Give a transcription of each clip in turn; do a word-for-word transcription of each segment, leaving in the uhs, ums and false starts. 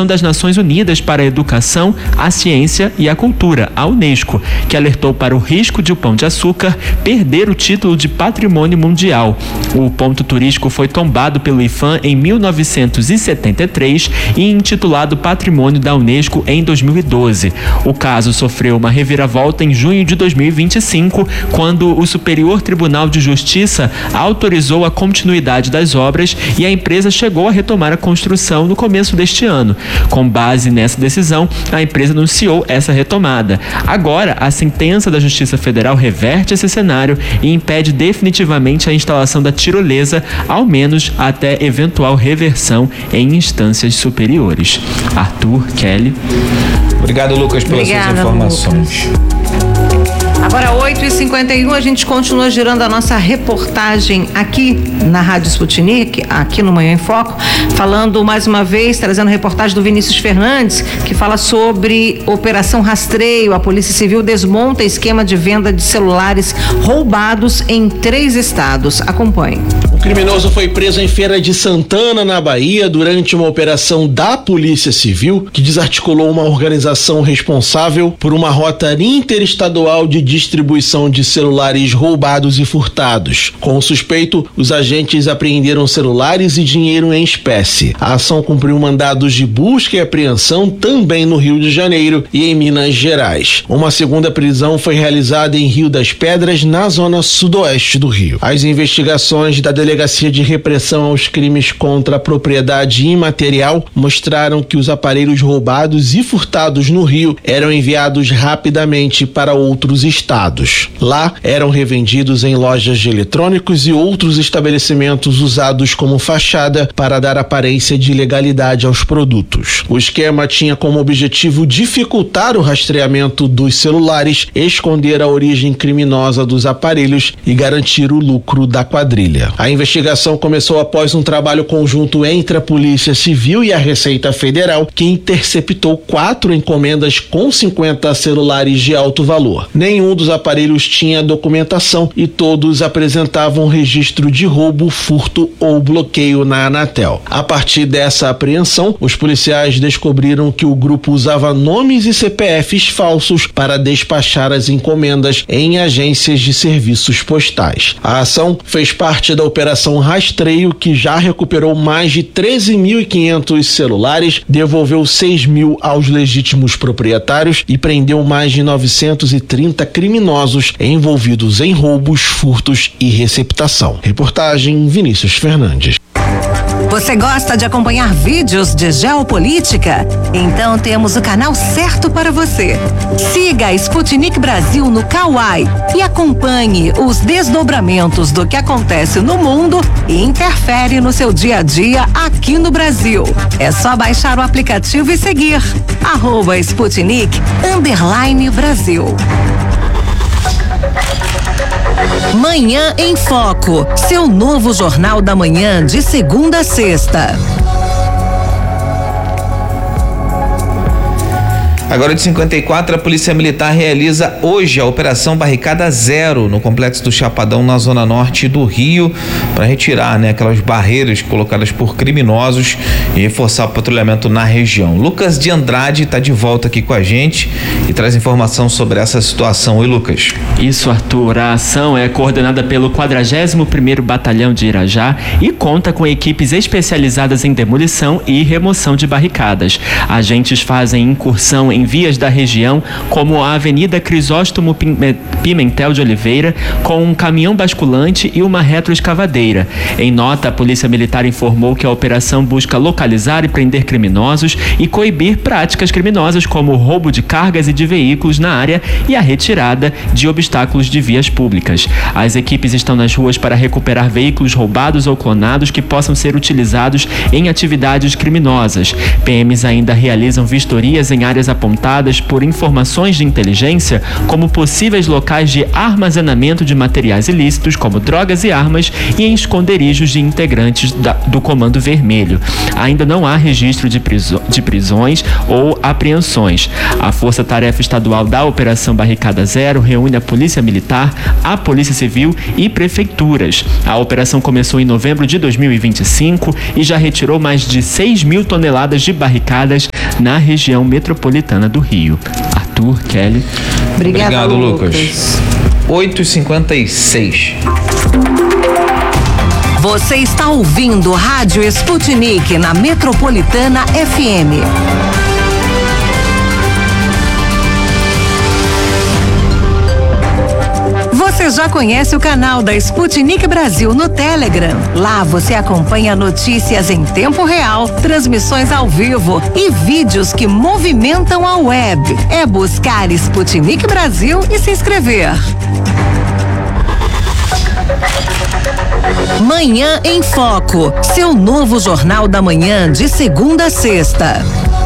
Organização das Nações Unidas para a Educação, a Ciência e a Cultura, a Unesco, que alertou para o risco de o Pão de Açúcar perder o título de Patrimônio Mundial. O ponto turístico foi tombado pelo I F A M em mil novecentos e setenta e três e intitulado Patrimônio da Unesco em dois mil e doze. O caso sofreu uma reviravolta em junho de dois mil e vinte e cinco, quando o Superior Tribunal de Justiça autorizou a continuidade das obras e a empresa chegou a retomar a construção no começo deste ano. Com base nessa decisão, a empresa anunciou essa retomada. Agora, a sentença da Justiça Federal reverte esse cenário e impede definitivamente a instalação da tirolesa, ao menos até eventual reversão em instâncias superiores. Arthur, Kelly. Obrigado, Lucas, pelas Obrigada, suas informações. Lucas. Agora, oito e cinquenta e um, a gente continua girando a nossa reportagem aqui na Rádio Sputnik, aqui no Manhã em Foco, falando mais uma vez, trazendo a reportagem do Vinícius Fernandes, que fala sobre Operação Rastreio. A Polícia Civil desmonta esquema de venda de celulares roubados em três estados. Acompanhe. O criminoso foi preso em Feira de Santana, na Bahia, durante uma operação da Polícia Civil, que desarticulou uma organização responsável por uma rota interestadual de distribuição de celulares roubados e furtados. Com o suspeito, os agentes apreenderam celulares e dinheiro em espécie. A ação cumpriu mandados de busca e apreensão também no Rio de Janeiro e em Minas Gerais. Uma segunda prisão foi realizada em Rio das Pedras, na zona sudoeste do Rio. As investigações da Delegacia de Repressão aos Crimes contra a Propriedade Imaterial mostraram que os aparelhos roubados e furtados no Rio eram enviados rapidamente para outros estados. Lá eram revendidos em lojas de eletrônicos e outros estabelecimentos usados como fachada para dar aparência de legalidade aos produtos. O esquema tinha como objetivo dificultar o rastreamento dos celulares, esconder a origem criminosa dos aparelhos e garantir o lucro da quadrilha. A investigação começou após um trabalho conjunto entre a Polícia Civil e a Receita Federal, que interceptou quatro encomendas com cinquenta celulares de alto valor. Nenhum dos aparelhos tinha documentação e todos apresentavam registro de roubo, furto ou bloqueio na Anatel. A partir dessa apreensão, os policiais descobriram que o grupo usava nomes e C P Fs falsos para despachar as encomendas em agências de serviços postais. A ação fez parte da Operação Rastreio, que já recuperou mais de treze mil e quinhentos celulares, devolveu seis mil aos legítimos proprietários e prendeu mais de novecentos e trinta criminosos envolvidos em roubos, furtos e receptação. Reportagem Vinícius Fernandes. Você gosta de acompanhar vídeos de geopolítica? Então temos o canal certo para você. Siga a Sputnik Brasil no Kawai e acompanhe os desdobramentos do que acontece no mundo e interfere no seu dia a dia aqui no Brasil. É só baixar o aplicativo e seguir. Arroba Sputnik underline Brasil. Manhã em Foco, seu novo jornal da manhã de segunda a sexta. Agora de cinquenta e quatro, a Polícia Militar realiza hoje a Operação Barricada Zero no Complexo do Chapadão, na zona norte do Rio, para retirar, né, aquelas barreiras colocadas por criminosos e reforçar o patrulhamento na região. Lucas de Andrade está de volta aqui com a gente e traz informação sobre essa situação. Oi, Lucas. Isso, Arthur. A ação é coordenada pelo quadragésimo primeiro Batalhão de Irajá e conta com equipes especializadas em demolição e remoção de barricadas. Agentes fazem incursão em vias da região, como a Avenida Crisóstomo Pimentel de Oliveira, com um caminhão basculante e uma retroescavadeira. Em nota, a Polícia Militar informou que a operação busca localizar e prender criminosos e coibir práticas criminosas como o roubo de cargas e de veículos na área e a retirada de obstáculos de vias públicas. As equipes estão nas ruas para recuperar veículos roubados ou clonados que possam ser utilizados em atividades criminosas. P Ms ainda realizam vistorias em áreas apontadas apontadas por informações de inteligência como possíveis locais de armazenamento de materiais ilícitos, como drogas e armas, e em esconderijos de integrantes da, do Comando Vermelho. Ainda não há registro de, priso, de prisões ou apreensões. A Força Tarefa Estadual da Operação Barricada Zero reúne a Polícia Militar, a Polícia Civil e prefeituras. A operação começou em novembro de dois mil e vinte e cinco e já retirou mais de seis mil toneladas de barricadas na região metropolitana do Rio. Arthur, Kelly. Obrigada, Obrigado, Lucas. Lucas. oito e cinquenta e seis. Você está ouvindo Rádio Sputnik na Metropolitana F M. Você já conhece o canal da Sputnik Brasil no Telegram? Lá você acompanha notícias em tempo real, transmissões ao vivo e vídeos que movimentam a web. É buscar Sputnik Brasil e se inscrever. Manhã em Foco, seu novo jornal da manhã de segunda a sexta.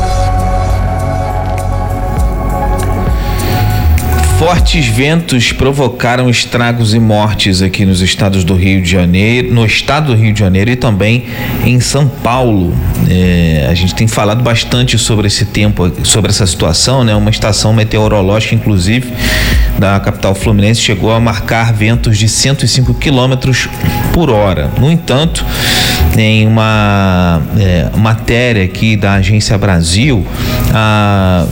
Fortes ventos provocaram estragos e mortes aqui nos estados do Rio de Janeiro, no estado do Rio de Janeiro e também em São Paulo. É, a gente tem falado bastante sobre esse tempo, sobre essa situação, né? Uma estação meteorológica, inclusive, da capital fluminense chegou a marcar ventos de cento e cinco quilômetros por hora. No entanto, em uma é, matéria aqui da Agência Brasil, a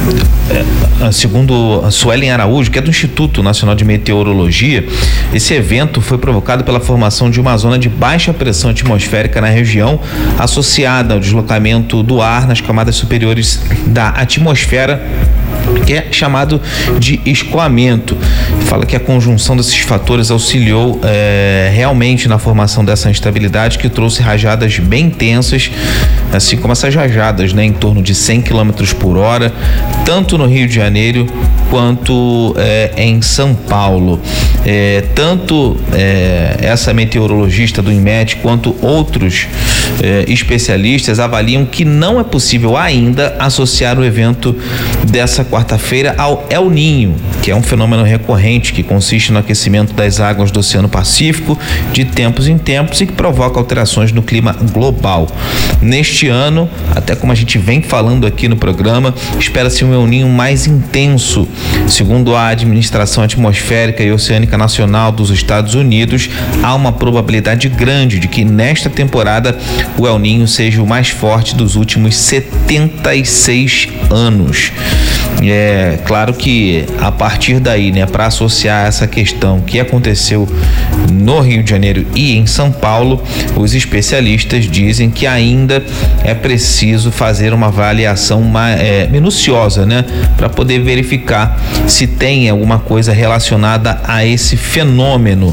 segundo a Suelen Araújo, que é do Instituto Nacional de Meteorologia, esse evento foi provocado pela formação de uma zona de baixa pressão atmosférica na região, associada ao deslocamento do ar nas camadas superiores da atmosfera, que é chamado de escoamento. Fala que a conjunção desses fatores auxiliou é, realmente na formação dessa instabilidade, que trouxe rajadas bem intensas, assim como essas rajadas, né, em torno de cem quilômetros por hora, tanto no Rio de Janeiro quanto é, em São Paulo. É, tanto é, essa meteorologista do INMET quanto outros é, especialistas avaliam que não é possível ainda associar o evento dessa quarta-feira ao El Niño, que é um fenômeno recorrente que consiste no aquecimento das águas do Oceano Pacífico de tempos em tempos e que provoca alterações no clima global. Neste ano, até como a gente vem falando aqui no programa, espera-se um El Niño mais intenso. Segundo a Administração Atmosférica e Oceânica Nacional dos Estados Unidos, há uma probabilidade grande de que nesta temporada o El Niño seja o mais forte dos últimos setenta e seis anos. É claro que a partir daí, né, para associar essa questão que aconteceu no Rio de Janeiro e em São Paulo, os especialistas dizem que ainda é preciso fazer uma avaliação mais, é, minuciosa, né, para poder verificar se tem alguma coisa relacionada a esse fenômeno.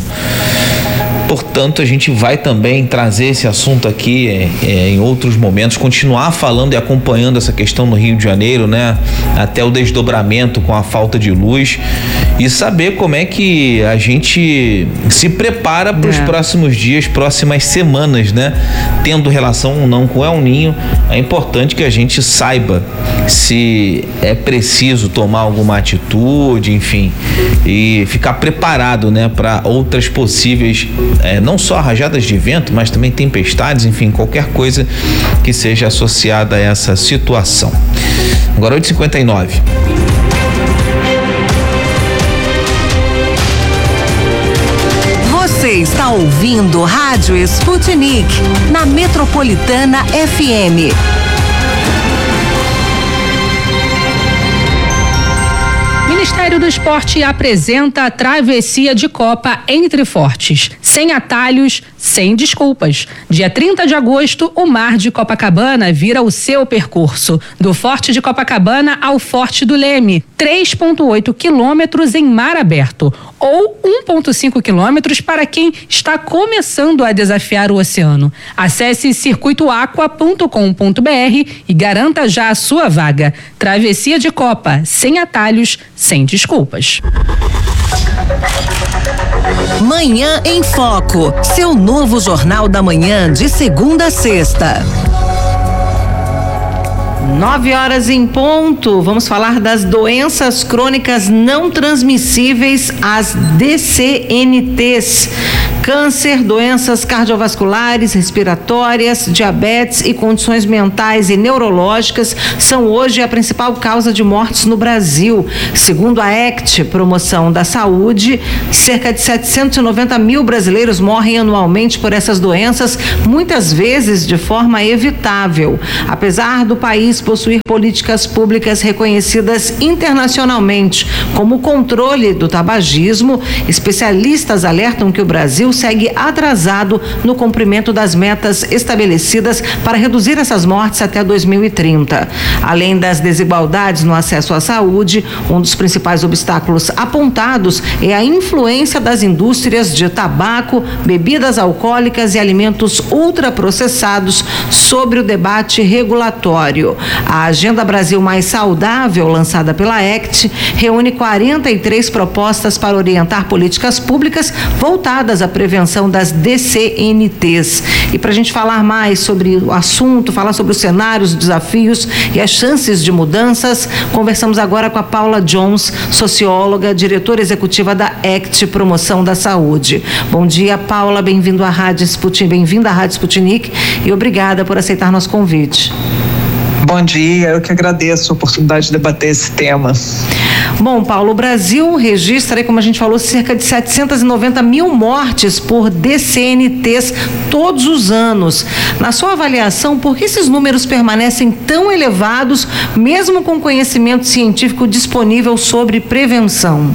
Portanto, a gente vai também trazer esse assunto aqui é, é, em outros momentos, continuar falando e acompanhando essa questão no Rio de Janeiro, né? Até o desdobramento com a falta de luz e saber como é que a gente se prepara para os é. próximos dias, próximas semanas, né? Tendo relação ou não com o El Niño, é importante que a gente saiba se é preciso tomar alguma atitude, enfim, e ficar preparado, né? Para outras possíveis É, não só rajadas de vento, mas também tempestades, enfim, qualquer coisa que seja associada a essa situação. Agora oito e cinquenta e nove. Você está ouvindo Rádio Sputnik na Metropolitana F M. Ministério do Esporte apresenta a travessia de Copa Entre Fortes, sem atalhos, sem desculpas. Dia trinta de agosto, o Mar de Copacabana vira o seu percurso, do Forte de Copacabana ao Forte do Leme, três vírgula oito quilômetros em mar aberto, ou um vírgula cinco quilômetros para quem está começando a desafiar o oceano. Acesse circuito aqua ponto com ponto b r e garanta já a sua vaga. Travessia de Copa, sem atalhos, sem desculpas. Manhã em Foco, seu novo jornal da manhã de segunda a sexta. Nove horas em ponto. Vamos falar das doenças crônicas não transmissíveis, as D C N Ts. Câncer, doenças cardiovasculares, respiratórias, diabetes e condições mentais e neurológicas são hoje a principal causa de mortes no Brasil. Segundo a A C T, Promoção da Saúde, cerca de setecentos e noventa mil brasileiros morrem anualmente por essas doenças, muitas vezes de forma evitável. Apesar do país possuir políticas públicas reconhecidas internacionalmente, como o controle do tabagismo, especialistas alertam que o Brasil segue atrasado no cumprimento das metas estabelecidas para reduzir essas mortes até dois mil e trinta. Além das desigualdades no acesso à saúde, um dos principais obstáculos apontados é a influência das indústrias de tabaco, bebidas alcoólicas e alimentos ultraprocessados sobre o debate regulatório. A Agenda Brasil Mais Saudável, lançada pela A C T, reúne quarenta e três propostas para orientar políticas públicas voltadas à prevenção das D C N Ts. E para a gente falar mais sobre o assunto, falar sobre os cenários, os desafios e as chances de mudanças, conversamos agora com a Paula Jones, socióloga, diretora executiva da A C T, Promoção da Saúde. Bom dia, Paula, bem-vindo à Rádio Sputnik, bem-vinda à Rádio Sputnik e obrigada por aceitar nosso convite. Bom dia, eu que agradeço a oportunidade de debater esse tema. Bom, Paulo, o Brasil registra, aí, como a gente falou, cerca de setecentos e noventa mil mortes por D C N Ts todos os anos. Na sua avaliação, por que esses números permanecem tão elevados, mesmo com conhecimento científico disponível sobre prevenção?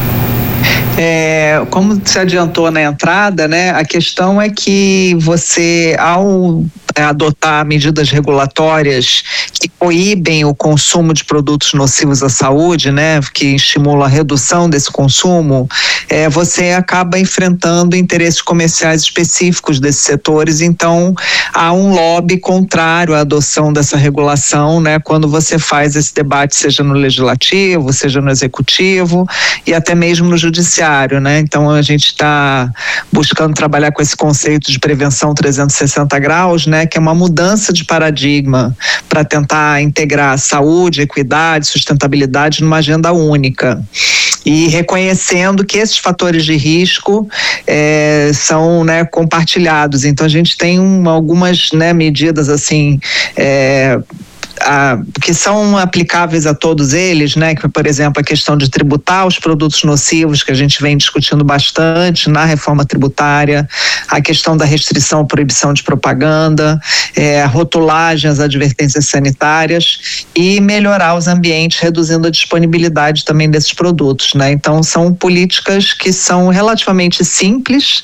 É, como se adiantou na entrada, né, a questão é que você, ao adotar medidas regulatórias que coíbem o consumo de produtos nocivos à saúde, né, que estimulam a redução desse consumo, é, você acaba enfrentando interesses comerciais específicos desses setores. Então há um lobby contrário à adoção dessa regulação, né, quando você faz esse debate, seja no legislativo, seja no executivo e até mesmo no judiciário, né? Então a gente está buscando trabalhar com esse conceito de prevenção trezentos e sessenta graus, né, que é uma mudança de paradigma para tentar integrar saúde, equidade, sustentabilidade numa agenda única. E reconhecendo que esses fatores de risco é, são, né, compartilhados. Então a gente tem um, algumas, né, medidas assim, é, A, que são aplicáveis a todos eles, né? Que, por exemplo, a questão de tributar os produtos nocivos, que a gente vem discutindo bastante na reforma tributária, a questão da restrição ou proibição de propaganda, é, a rotulagem, as advertências sanitárias e melhorar os ambientes, reduzindo a disponibilidade também desses produtos, né? Então são políticas que são relativamente simples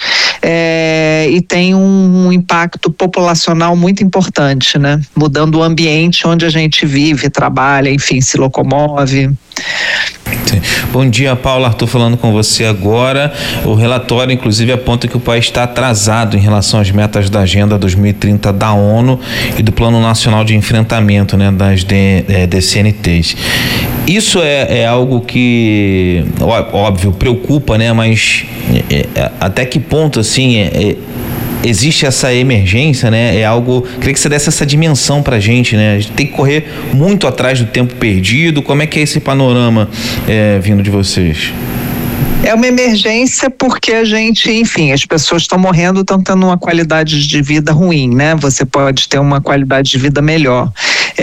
é, e têm um, um impacto populacional muito importante, né? Mudando o ambiente onde a gente vive, trabalha, enfim, se locomove. Sim. Bom dia, Paula, Arthur falando com você agora. O relatório, inclusive, aponta que o país está atrasado em relação às metas da Agenda dois mil e trinta da ONU e do Plano Nacional de Enfrentamento, né, das D C N Ts. Isso é, é algo que, óbvio, preocupa, né, mas é, é, até que ponto, assim, é, é existe essa emergência, né? É algo, queria que você desse essa dimensão pra gente, né? A gente tem que correr muito atrás do tempo perdido. Como é que é esse panorama é, vindo de vocês? É uma emergência porque a gente, enfim, as pessoas estão morrendo, estão tendo uma qualidade de vida ruim, né? Você pode ter uma qualidade de vida melhor.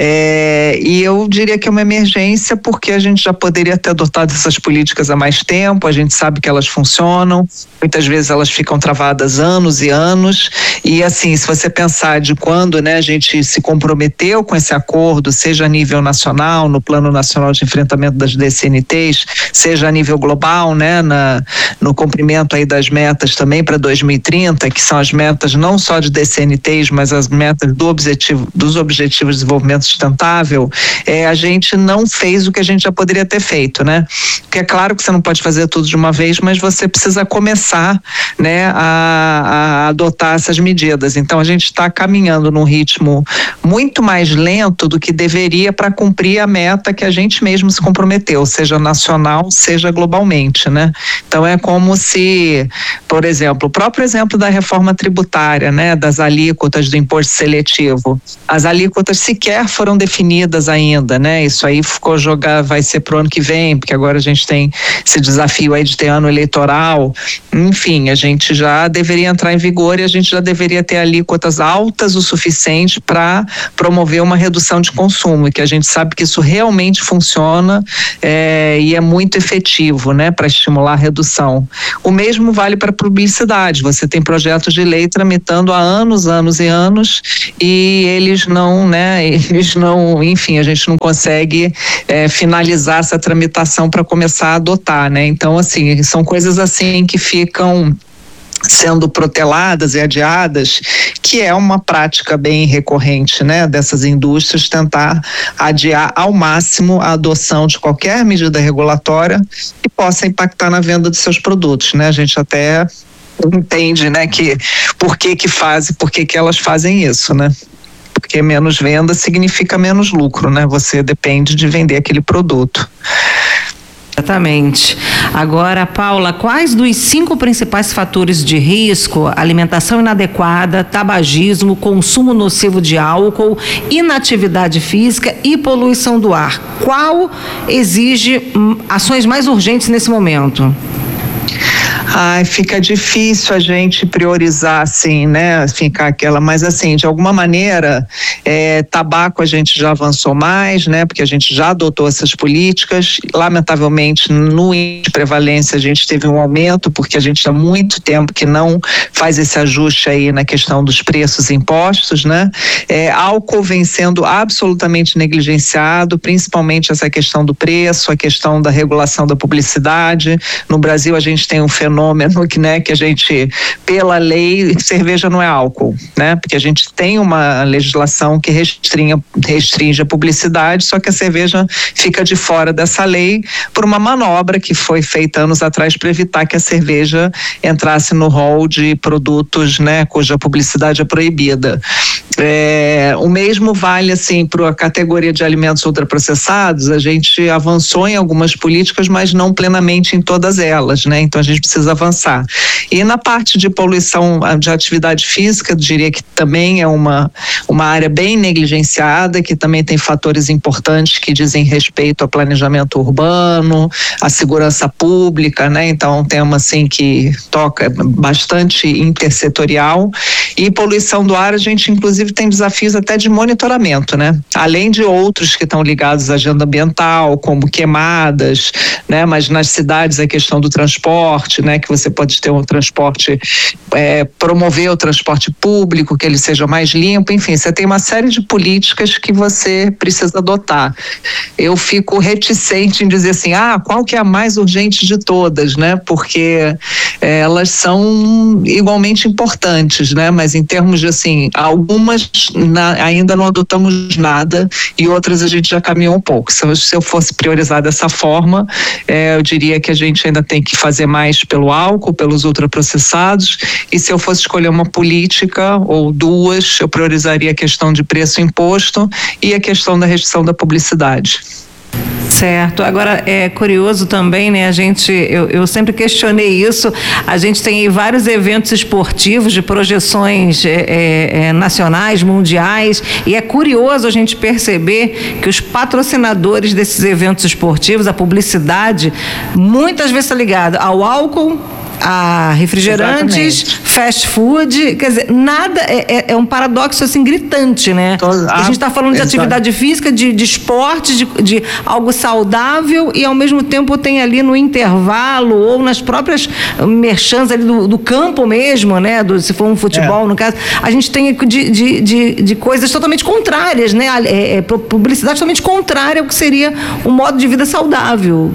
É, e eu diria que é uma emergência porque a gente já poderia ter adotado essas políticas há mais tempo, a gente sabe que elas funcionam, muitas vezes elas ficam travadas anos e anos, e assim, se você pensar de quando, né, a gente se comprometeu com esse acordo, seja a nível nacional, no Plano Nacional de Enfrentamento das D C N Ts, seja a nível global, né, na, no cumprimento aí das metas também para dois mil e trinta, que são as metas não só de D C N Ts, mas as metas do objetivo, dos Objetivos de Desenvolvimento Sustentável, é, a gente não fez o que a gente já poderia ter feito, né? Porque é claro que você não pode fazer tudo de uma vez, mas você precisa começar, né, a, a adotar essas medidas. Então a gente está caminhando num ritmo muito mais lento do que deveria para cumprir a meta que a gente mesmo se comprometeu, seja nacional, seja globalmente, né? Então é como se, por exemplo, o próprio exemplo da reforma tributária, né, das alíquotas do imposto seletivo, as alíquotas sequer foram definidas definidas ainda, né? Isso aí ficou jogar, vai ser pro ano que vem, porque agora a gente tem esse desafio aí de ter ano eleitoral. Enfim, a gente já deveria entrar em vigor e a gente já deveria ter alíquotas altas o suficiente para promover uma redução de consumo, e que a gente sabe que isso realmente funciona é, e é muito efetivo, né, para estimular a redução. O mesmo vale para publicidade. Você tem projetos de lei tramitando há anos, anos e anos, e eles não, né, eles não, enfim, a gente não consegue é, finalizar essa tramitação para começar a adotar, né? Então, assim, são coisas assim que ficam sendo proteladas e adiadas, que é uma prática bem recorrente, né, dessas indústrias, tentar adiar ao máximo a adoção de qualquer medida regulatória que possa impactar na venda de seus produtos, né? A gente até entende, né, que por que que fazem, por que que elas fazem isso, né? Porque menos venda significa menos lucro, né? Você depende de vender aquele produto. Exatamente. Agora, Paula, quais dos cinco principais fatores de risco, alimentação inadequada, tabagismo, consumo nocivo de álcool, inatividade física e poluição do ar, qual exige hum, ações mais urgentes nesse momento? Ai, fica difícil a gente priorizar assim, né? Ficar aquela, mas assim, de alguma maneira, é, tabaco a gente já avançou mais, né? Porque a gente já adotou essas políticas. Lamentavelmente, no índice de prevalência a gente teve um aumento, porque a gente há muito tempo que não faz esse ajuste aí na questão dos preços e impostos, né? É, álcool vem sendo absolutamente negligenciado, principalmente essa questão do preço, a questão da regulação da publicidade. No Brasil a gente tem um fenômeno que, né, que a gente, pela lei, cerveja não é álcool, né? Porque a gente tem uma legislação que restringe, restringe a publicidade, só que a cerveja fica de fora dessa lei por uma manobra que foi feita anos atrás para evitar que a cerveja entrasse no rol de produtos, né, cuja publicidade é proibida. É, o mesmo vale assim para a categoria de alimentos ultraprocessados. A gente avançou em algumas políticas, mas não plenamente em todas elas, né? Então a gente precisa avançar. E na parte de poluição de atividade física, eu diria que também é uma, uma área bem negligenciada, que também tem fatores importantes que dizem respeito ao planejamento urbano, à segurança pública, né? Então é um tema assim que toca bastante intersetorial. E poluição do ar, a gente inclusive tem desafios até de monitoramento, né? Além de outros que estão ligados à agenda ambiental, como queimadas, né? Mas nas cidades a questão do transporte, né? Que você pode ter um transporte, é, promover o transporte público, que ele seja mais limpo, enfim, você tem uma série de políticas que você precisa adotar. Eu fico reticente em dizer assim, ah, qual que é a mais urgente de todas, né? Porque é, elas são igualmente importantes, né? Mas em termos de assim, algumas Na, ainda não adotamos nada e outras a gente já caminhou um pouco. Se eu, se eu fosse priorizar dessa forma, é, eu diria que a gente ainda tem que fazer mais pelo álcool, pelos ultraprocessados, e se eu fosse escolher uma política ou duas, eu priorizaria a questão de preço e imposto e a questão da restrição da publicidade. Certo. Agora, é curioso também, né? A gente, eu, eu sempre questionei isso. A gente tem aí vários eventos esportivos de projeções é, é, nacionais, mundiais, e é curioso a gente perceber que os patrocinadores desses eventos esportivos, a publicidade, muitas vezes está ligada ao álcool, a refrigerantes, exatamente, fast food, quer dizer, nada, é, é um paradoxo assim gritante, né? Todo, a gente está falando de exato, atividade física, de, de esporte, de, de algo saudável, e ao mesmo tempo tem ali no intervalo ou nas próprias merchans ali do, do campo mesmo, né? Do, se for um futebol, é, no caso, a gente tem de, de, de, de coisas totalmente contrárias, né? É, é, publicidade totalmente contrária ao que seria um modo de vida saudável.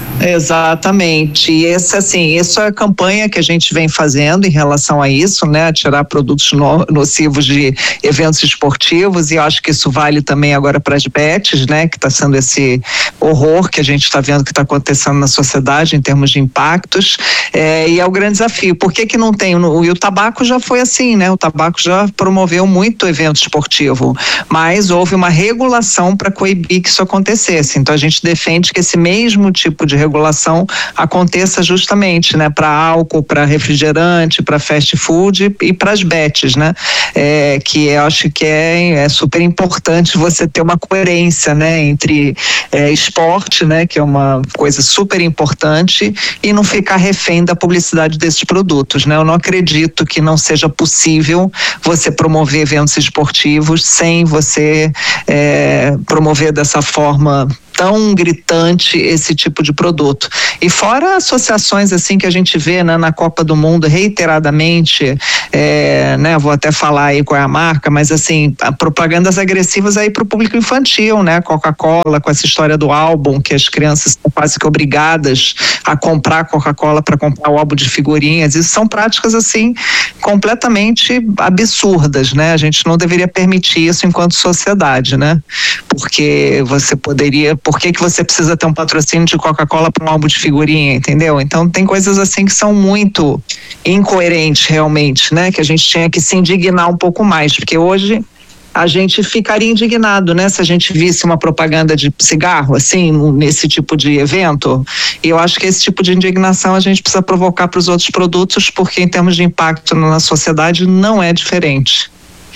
Exatamente, e esse, assim, isso é a campanha que a gente vem fazendo em relação a isso, né, a tirar produtos no, nocivos de eventos esportivos, e eu acho que isso vale também agora para as bets, né, que está sendo esse horror que a gente está vendo que está acontecendo na sociedade em termos de impactos, é, e é o grande desafio. Por que que não tem? E o tabaco já foi assim, né? O tabaco já promoveu muito evento esportivo, mas houve uma regulação para coibir que isso acontecesse. Então a gente defende que esse mesmo tipo de regulação aconteça justamente, né? Para álcool, para refrigerante, para fast food e para as bets, né? É, que eu acho que é, é super importante você ter uma coerência, né? Entre é, esporte, né? Que é uma coisa super importante, e não ficar refém da publicidade desses produtos, né? Eu não acredito que não seja possível você promover eventos esportivos sem você é, promover dessa forma tão gritante esse tipo de produto. E fora associações assim que a gente vê, né, na Copa do Mundo reiteradamente, é, né, vou até falar aí qual é a marca, mas assim, propagandas agressivas aí para o público infantil, né, Coca-Cola, com essa história do álbum, que as crianças são quase que obrigadas a comprar Coca-Cola para comprar o álbum de figurinhas. Isso são práticas assim completamente absurdas, né? A gente não deveria permitir isso enquanto sociedade, né? Porque você poderia Por que que você precisa ter um patrocínio de Coca-Cola para um álbum de figurinha, entendeu? Então tem coisas assim que são muito incoerentes realmente, né? Que a gente tinha que se indignar um pouco mais, porque hoje a gente ficaria indignado, né? Se a gente visse uma propaganda de cigarro, assim, nesse tipo de evento. E eu acho que esse tipo de indignação a gente precisa provocar para os outros produtos, porque em termos de impacto na sociedade não é diferente.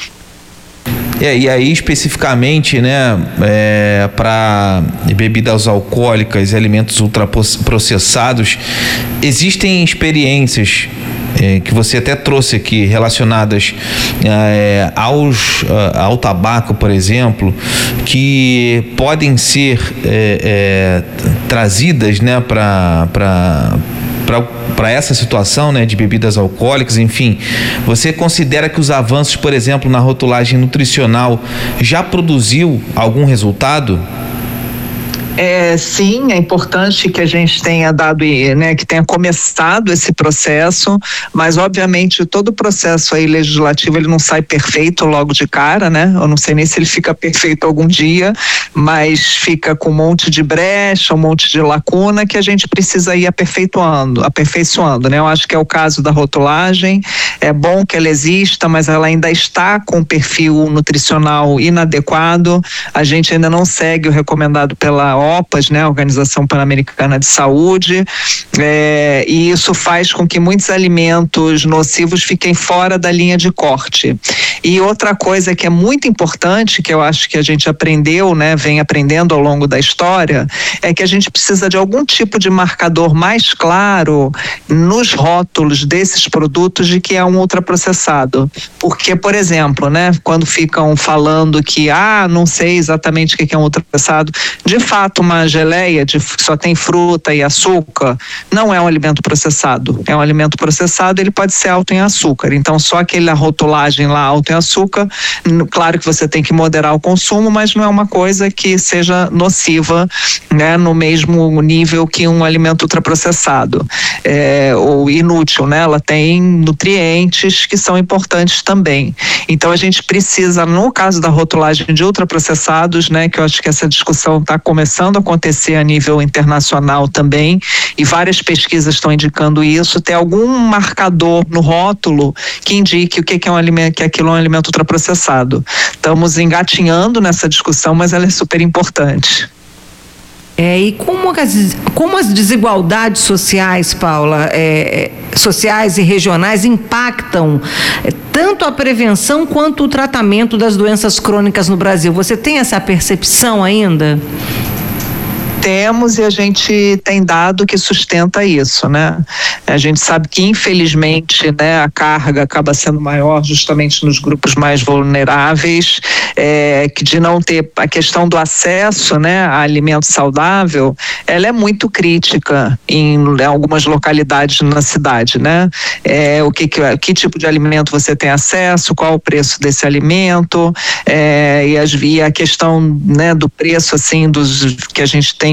É, e aí especificamente, né, é, para bebidas alcoólicas e alimentos ultraprocessados, existem experiências é, que você até trouxe aqui relacionadas é, aos, ao tabaco, por exemplo, que podem ser é, é, trazidas, né, para para para essa situação, né, de bebidas alcoólicas, enfim. Você considera que os avanços, por exemplo, na rotulagem nutricional já produziu algum resultado? É, sim, é importante que a gente tenha dado, né, que tenha começado esse processo, mas obviamente todo o processo aí legislativo ele não sai perfeito logo de cara, né? Eu não sei nem se ele fica perfeito algum dia, mas fica com um monte de brecha, um monte de lacuna que a gente precisa ir aperfeiçoando, aperfeiçoando, né? Eu acho que é o caso da rotulagem. É bom que ela exista, mas ela ainda está com perfil nutricional inadequado. A gente ainda não segue o recomendado pela O P A S, né, Organização Pan-Americana de Saúde, é, e isso faz com que muitos alimentos nocivos fiquem fora da linha de corte. E outra coisa que é muito importante, que eu acho que a gente aprendeu, né, vem aprendendo ao longo da história, é que a gente precisa de algum tipo de marcador mais claro nos rótulos desses produtos de que é um ultraprocessado. Porque, por exemplo, né, quando ficam falando que, ah, não sei exatamente o que é um ultraprocessado, de fato, uma geleia de, que só tem fruta e açúcar não é um alimento processado. É um alimento processado, ele pode ser alto em açúcar. Então, só aquela rotulagem lá alto em açúcar, claro que você tem que moderar o consumo, mas não é uma coisa que seja nociva, né, no mesmo nível que um alimento ultraprocessado, é, ou inútil, né? Ela tem nutrientes que são importantes também. Então, a gente precisa, no caso da rotulagem de ultraprocessados, né, que eu acho que essa discussão está começando a acontecer a nível internacional também, e várias pesquisas estão indicando isso, ter algum marcador no rótulo que indique o que é um alimento, que aquilo é um alimento ultraprocessado. Estamos engatinhando nessa discussão, mas ela é super importante. É, e como as, como as desigualdades sociais, Paula, é, sociais e regionais impactam é, tanto a prevenção quanto o tratamento das doenças crônicas no Brasil? Você tem essa percepção ainda? Temos, e a gente tem dado que sustenta isso, né? A gente sabe que, infelizmente, né, a carga acaba sendo maior justamente nos grupos mais vulneráveis, é, que de não ter a questão do acesso, né, a alimento saudável, ela é muito crítica em, em algumas localidades na cidade, né? É, o que, que, que tipo de alimento você tem acesso, qual o preço desse alimento, é, e, as, e a questão, né, do preço, assim, dos que a gente tem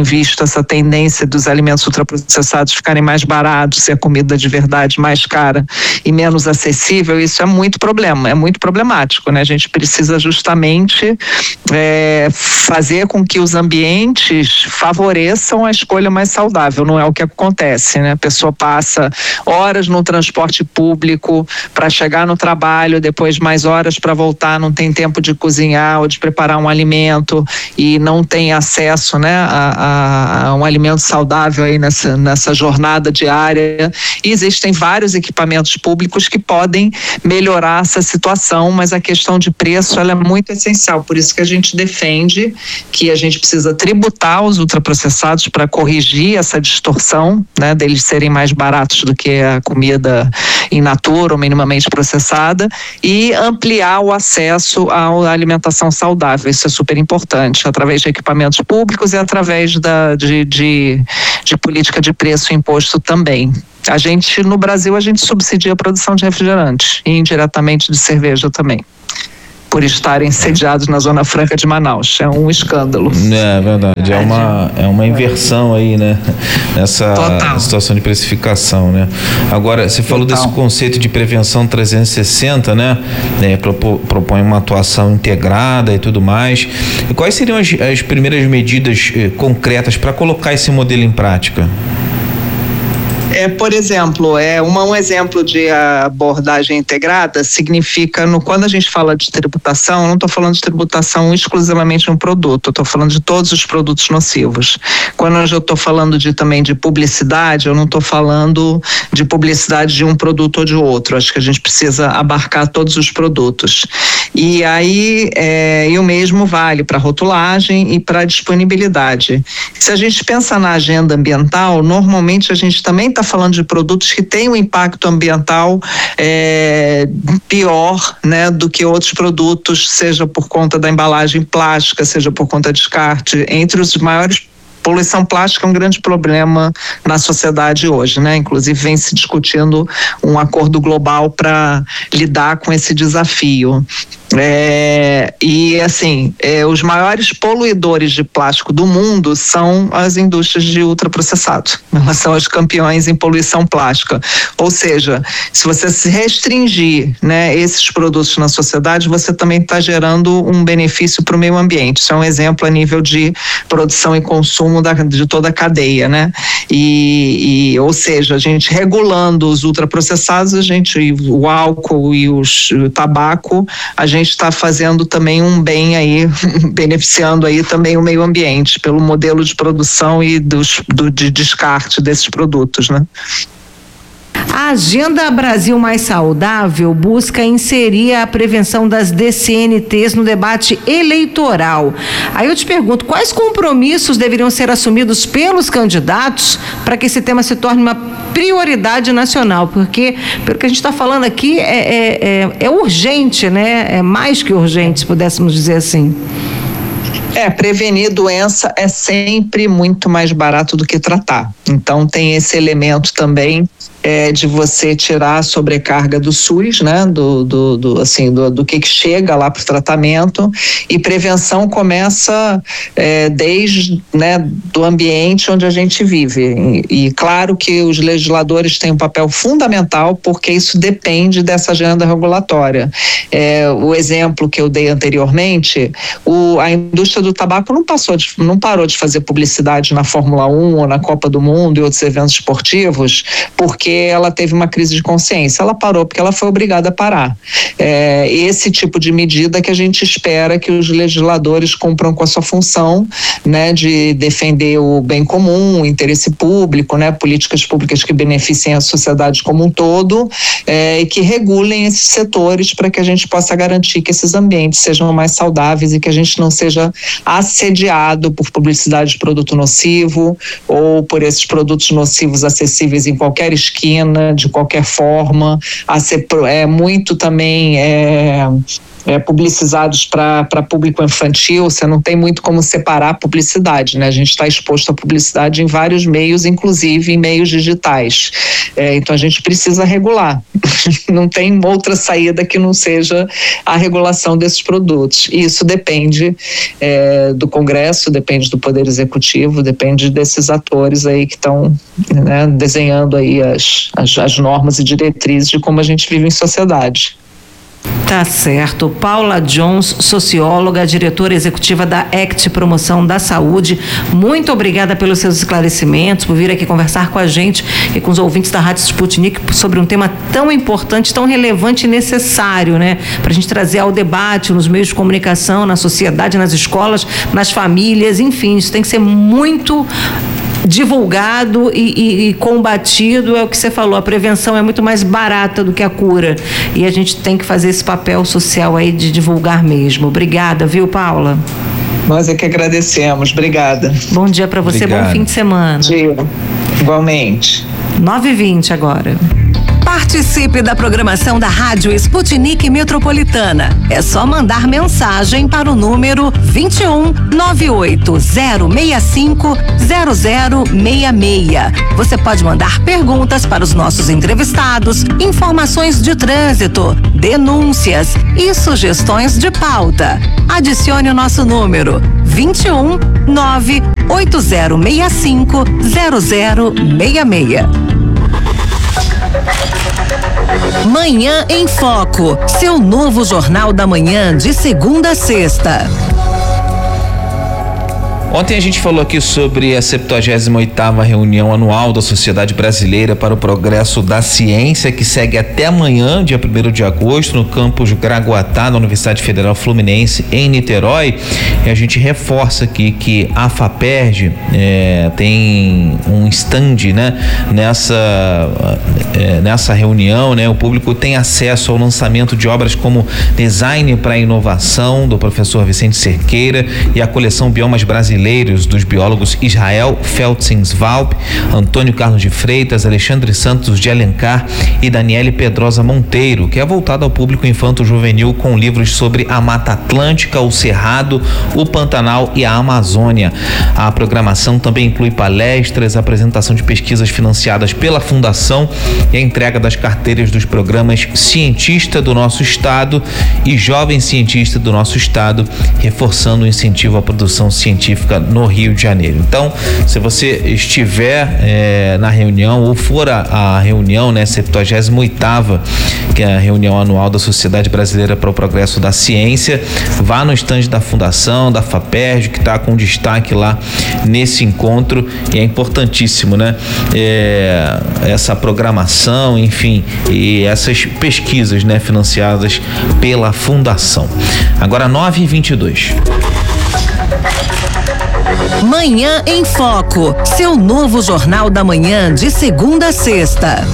visto essa tendência dos alimentos ultraprocessados ficarem mais baratos e a comida de verdade mais cara e menos acessível, isso é muito problema, é muito problemático, né? A gente precisa justamente é, fazer com que os ambientes favoreçam a escolha mais saudável, não é o que acontece, né? A pessoa passa horas no transporte público para chegar no trabalho, depois mais horas para voltar, não tem tempo de cozinhar ou de preparar um alimento e não tem acesso, né, a, a, a um alimento saudável aí nessa, nessa jornada diária. E existem vários equipamentos públicos que podem melhorar essa situação, mas a questão de preço ela é muito essencial, por isso que a gente defende que a gente precisa tributar os ultraprocessados para corrigir essa distorção, né, deles serem mais baratos do que a comida in natura ou minimamente processada, e ampliar o acesso à alimentação saudável. Isso é super importante, através de equipamentos públicos e através da, de, de, de política de preço e imposto também. A gente, no Brasil, a gente subsidia a produção de refrigerantes e indiretamente de cerveja também, por estarem sediados na Zona Franca de Manaus. É um escândalo. É verdade, é uma, é uma inversão aí, né? Nessa Total. situação de precificação, né? Agora, você falou Total. desse conceito de prevenção trezentos e sessenta, né? É, propõe uma atuação integrada e tudo mais. E quais seriam as, as primeiras medidas eh, concretas para colocar esse modelo em prática? É, por exemplo, é uma, um exemplo de abordagem integrada significa, no, quando a gente fala de tributação, eu não estou falando de tributação exclusivamente de um produto, eu estou falando de todos os produtos nocivos. Quando eu estou falando de, também de publicidade, eu não estou falando de publicidade de um produto ou de outro, acho que a gente precisa abarcar todos os produtos. E aí, é, e o mesmo vale para rotulagem e para disponibilidade. Se a gente pensa na agenda ambiental, normalmente a gente também está falando de produtos que têm um impacto ambiental é, pior, né, do que outros produtos, seja por conta da embalagem plástica, seja por conta de descarte. Entre os maiores, poluição plástica é um grande problema na sociedade hoje, né? Inclusive vem se discutindo um acordo global para lidar com esse desafio. É, e assim, é, os maiores poluidores de plástico do mundo são as indústrias de ultraprocessado. Elas são as campeões em poluição plástica. Ou seja, se você se restringir, né, esses produtos na sociedade, você também está gerando um benefício para o meio ambiente. Isso é um exemplo a nível de produção e consumo da, de toda a cadeia, né? E, e, ou seja, a gente regulando os ultraprocessados, a gente, o álcool e os, o tabaco, a gente está fazendo também um bem aí, beneficiando aí também o meio ambiente pelo modelo de produção e dos, do, de descarte desses produtos, né? A Agenda Brasil Mais Saudável busca inserir a prevenção das D C N Tês no debate eleitoral. Aí eu te pergunto, quais compromissos deveriam ser assumidos pelos candidatos para que esse tema se torne uma prioridade nacional? Porque, pelo que a gente está falando aqui, é, é, é, é urgente, né? É mais que urgente, se pudéssemos dizer assim. É, prevenir doença é sempre muito mais barato do que tratar. Então tem esse elemento também é, de você tirar a sobrecarga do SUS, né? Do, do, do, assim, do, do que chega lá para o tratamento, e prevenção começa é, desde, né, do ambiente onde a gente vive. E, e claro que os legisladores têm um papel fundamental, porque isso depende dessa agenda regulatória. É, o exemplo que eu dei anteriormente, o, a indústria do tabaco não, passou de, não parou de fazer publicidade na Fórmula um ou na Copa do Mundo e outros eventos esportivos porque ela teve uma crise de consciência. Ela parou porque ela foi obrigada a parar. É, esse tipo de medida que a gente espera que os legisladores cumpram com a sua função, né, de defender o bem comum, o interesse público, né, políticas públicas que beneficiem a sociedade como um todo, é, e que regulem esses setores para que a gente possa garantir que esses ambientes sejam mais saudáveis e que a gente não seja assediado por publicidade de produto nocivo ou por esses produtos nocivos acessíveis em qualquer esquina, de qualquer forma. A ser, é muito também é, é, publicizados para público infantil, você não tem muito como separar a publicidade, né? A gente está exposto à publicidade em vários meios, inclusive em meios digitais. É, então a gente precisa regular. Não tem outra saída que não seja a regulação desses produtos. E isso depende é, do Congresso, depende do Poder Executivo, depende desses atores aí que estão, né, desenhando aí as, as, as normas e diretrizes de como a gente vive em sociedade. Tá certo. Paula Jones, socióloga, diretora executiva da A C T Promoção da Saúde, muito obrigada pelos seus esclarecimentos, por vir aqui conversar com a gente e com os ouvintes da Rádio Sputnik sobre um tema tão importante, tão relevante e necessário, né? Para a gente trazer ao debate nos meios de comunicação, na sociedade, nas escolas, nas famílias, enfim, isso tem que ser muito divulgado e, e, e combatido. É o que você falou, a prevenção é muito mais barata do que a cura, e a gente tem que fazer esse papel social aí de divulgar mesmo. Obrigada, viu, Paula? Nós é que agradecemos, obrigada. Bom dia para você, Obrigado. Bom fim de semana. Bom dia, igualmente. nove e vinte agora. Participe da programação da Rádio Sputnik Metropolitana. É só mandar mensagem para o número vinte e um, nove oito zero seis cinco, zero zero seis seis. Você pode mandar perguntas para os nossos entrevistados, informações de trânsito, denúncias e sugestões de pauta. Adicione o nosso número vinte e um, nove oito zero seis cinco, zero zero seis seis. Manhã em Foco, seu novo jornal da manhã de segunda a sexta. Ontem a gente falou aqui sobre a septuagésima oitava reunião anual da Sociedade Brasileira para o Progresso da Ciência, que segue até amanhã, dia primeiro de agosto, no campus Gragoatá, da Universidade Federal Fluminense, em Niterói. E a gente reforça aqui que a FAPERJ é, tem um stand, né, nessa, é, nessa reunião, né? O público tem acesso ao lançamento de obras como Design para a Inovação, do professor Vicente Cerqueira, e a coleção Biomas Brasileiros dos biólogos Israel Feltzins-Valp, Antônio Carlos de Freitas, Alexandre Santos de Alencar e Daniele Pedrosa Monteiro, que é voltado ao público infanto-juvenil com livros sobre a Mata Atlântica, o Cerrado, o Pantanal e a Amazônia. A programação também inclui palestras, apresentação de pesquisas financiadas pela Fundação e a entrega das carteiras dos programas Cientista do Nosso Estado e Jovem Cientista do Nosso Estado, reforçando o incentivo à produção científica no Rio de Janeiro. Então, se você estiver é, na reunião ou for a, a reunião, né, septuagésima oitava, que é a reunião anual da Sociedade Brasileira para o Progresso da Ciência, vá no estande da Fundação, da FAPERJ, que está com destaque lá nesse encontro, e é importantíssimo, né? É, essa programação, enfim, e essas pesquisas, né, financiadas pela Fundação. Agora nove e vinte e dois. Manhã em Foco, seu novo jornal da manhã de segunda a sexta.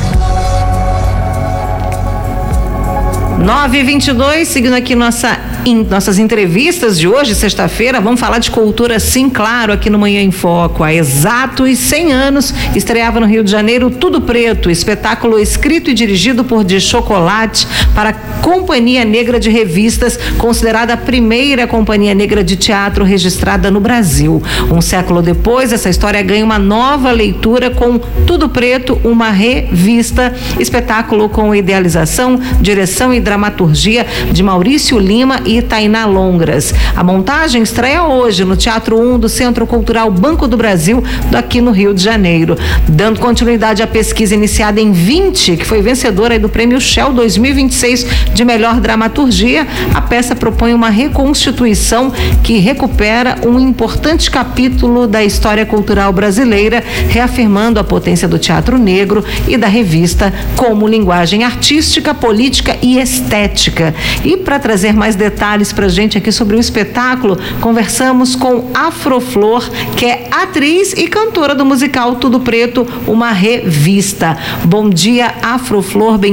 nove e vinte e dois, seguindo aqui nossa, em, nossas entrevistas de hoje, sexta-feira, vamos falar de cultura, sim, claro, aqui no Manhã em Foco. Há exatos cem anos, estreava no Rio de Janeiro Tudo Preto, espetáculo escrito e dirigido por De Chocolate para a Companhia Negra de Revistas, considerada a primeira companhia negra de teatro registrada no Brasil. Um século depois, essa história ganha uma nova leitura com Tudo Preto, uma revista, espetáculo com idealização, direção e dramaturgia de Maurício Lima e Tainá Longras. A montagem estreia hoje no Teatro um do Centro Cultural Banco do Brasil, aqui no Rio de Janeiro. Dando continuidade à pesquisa iniciada em vinte, que foi vencedora aí do Prêmio Shell dois mil e vinte e seis de melhor dramaturgia, a peça propõe uma reconstituição que recupera um importante capítulo da história cultural brasileira, reafirmando a potência do teatro negro e da revista como linguagem artística, política e estética. E para trazer mais detalhes para a gente aqui sobre o espetáculo, conversamos com Afroflor, que é atriz e cantora do musical Tudo Preto, uma revista. Bom dia, Afroflor, bem-vinda. bem-vinda à Rádio Sputnik e obrigada por conversar com a gente hoje.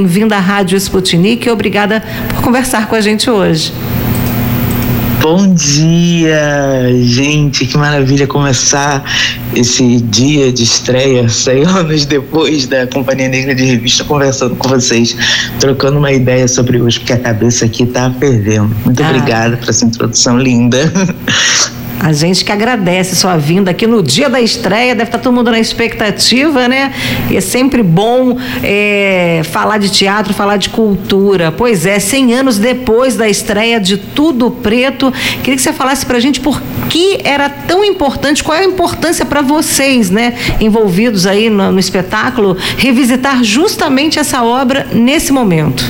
Bom dia, Bom dia, gente, que maravilha começar esse dia de estreia, cem anos depois da Companhia Negra de Revista, conversando com vocês, trocando uma ideia sobre hoje, porque a cabeça aqui tá fervendo. Muito ah. obrigada por essa introdução linda. A gente que agradece sua vinda aqui no dia da estreia, deve estar todo mundo na expectativa, né? E é sempre bom é, falar de teatro, falar de cultura. Pois é, cem anos depois da estreia de Tudo Preto, queria que você falasse pra gente por que era tão importante, qual é a importância para vocês, né, envolvidos aí no, no espetáculo, revisitar justamente essa obra nesse momento.